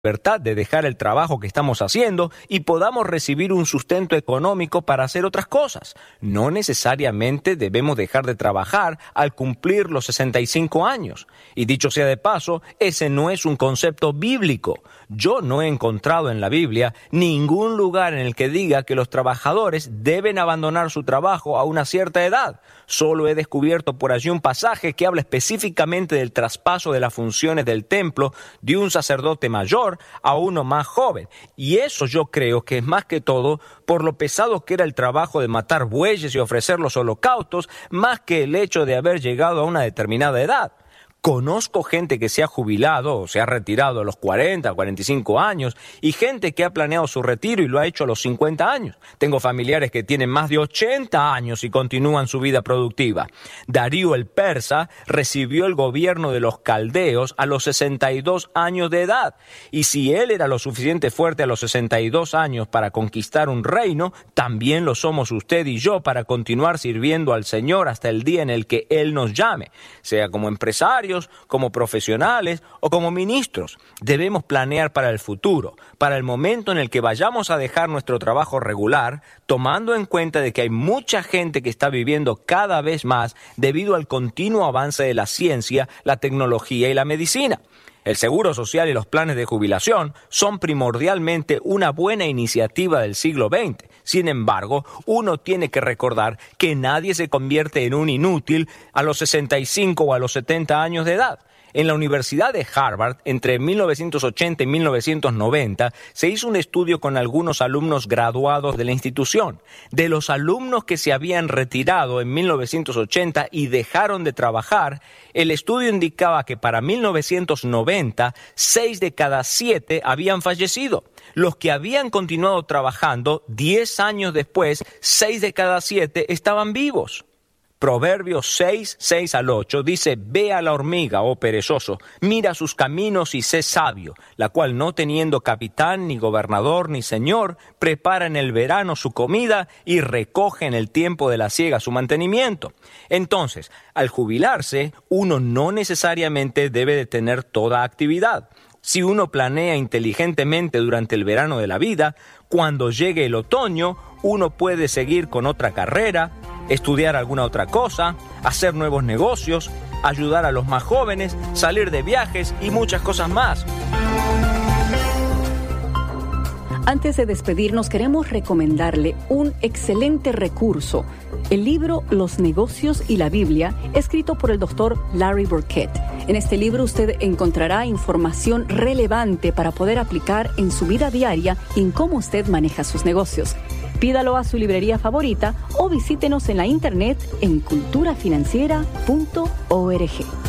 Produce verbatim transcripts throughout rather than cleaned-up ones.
libertad de dejar el trabajo que estamos haciendo y podamos recibir un sustento económico para hacer otras cosas. No necesariamente debemos dejar de trabajar al cumplir los sesenta y cinco años. Y dicho sea de paso, ese no es un concepto bíblico. Yo no he encontrado en la Biblia ningún lugar en el que diga que los trabajadores deben abandonar su trabajo a una cierta edad. Solo he descubierto por allí un pasaje que habla específicamente del traspaso de las funciones del templo de un sacerdote mayor a uno más joven. Y eso yo creo que es más que todo por lo pesado que era el trabajo de matar bueyes y ofrecer los holocaustos, más que el hecho de haber llegado a una determinada edad. Conozco gente que se ha jubilado o se ha retirado a los cuarenta, cuarenta y cinco años y gente que ha planeado su retiro y lo ha hecho a los cincuenta años. Tengo familiares que tienen más de ochenta años y continúan su vida productiva. Darío el Persa recibió el gobierno de los caldeos a los sesenta y dos años de edad. Y si él era lo suficiente fuerte a los sesenta y dos años para conquistar un reino, también lo somos usted y yo para continuar sirviendo al Señor hasta el día en el que Él nos llame, sea como empresario, como profesionales o como ministros. Debemos planear para el futuro, para el momento en el que vayamos a dejar nuestro trabajo regular, tomando en cuenta de que hay mucha gente que está viviendo cada vez más debido al continuo avance de la ciencia, la tecnología y la medicina. El seguro social y los planes de jubilación son primordialmente una buena iniciativa del siglo veinte. Sin embargo, uno tiene que recordar que nadie se convierte en un inútil a los sesenta y cinco o a los setenta años de edad. En la Universidad de Harvard, entre mil novecientos ochenta y mil novecientos noventa, se hizo un estudio con algunos alumnos graduados de la institución. De los alumnos que se habían retirado en mil novecientos ochenta y dejaron de trabajar, el estudio indicaba que para mil novecientos noventa, seis de cada siete habían fallecido. Los que habían continuado trabajando, diez años después, seis de cada siete estaban vivos. Proverbios seis, seis al ocho dice: «Ve a la hormiga, oh perezoso, mira sus caminos y sé sabio, la cual no teniendo capitán, ni gobernador, ni señor, prepara en el verano su comida y recoge en el tiempo de la siega su mantenimiento». Entonces, al jubilarse, uno no necesariamente debe de tener toda actividad. Si uno planea inteligentemente durante el verano de la vida, cuando llegue el otoño, uno puede seguir con otra carrera, estudiar alguna otra cosa, hacer nuevos negocios, ayudar a los más jóvenes, salir de viajes y muchas cosas más. Antes de despedirnos, queremos recomendarle un excelente recurso, el libro Los negocios y la Biblia, escrito por el doctor Larry Burkett. En este libro usted encontrará información relevante para poder aplicar en su vida diaria y en cómo usted maneja sus negocios. Pídalo a su librería favorita o visítenos en la internet en cultura financiera punto org.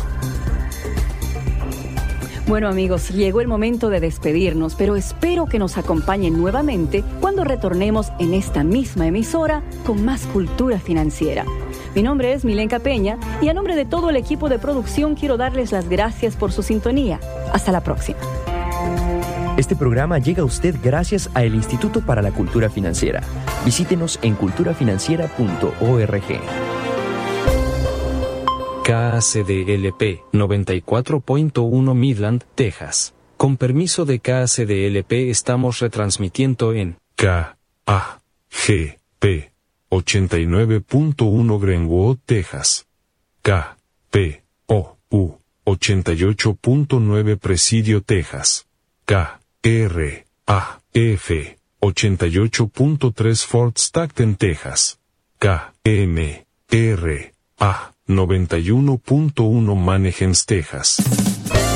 Bueno, amigos, llegó el momento de despedirnos, pero espero que nos acompañen nuevamente cuando retornemos en esta misma emisora con más cultura financiera. Mi nombre es Milenka Peña y a nombre de todo el equipo de producción quiero darles las gracias por su sintonía. Hasta la próxima. Este programa llega a usted gracias a el Instituto para la Cultura Financiera. Visítenos en cultura financiera punto org. K A C D L P noventa y cuatro punto uno Midland, Texas. Con permiso de K A C D L P estamos retransmitiendo en K A G P ochenta y nueve punto uno Greenwood, Texas. K P O U ochenta y ocho punto nueve Presidio, Texas. K R A F ochenta y ocho punto tres Fort Stockton, Texas. K M R A noventa y uno punto uno Manheim, Texas.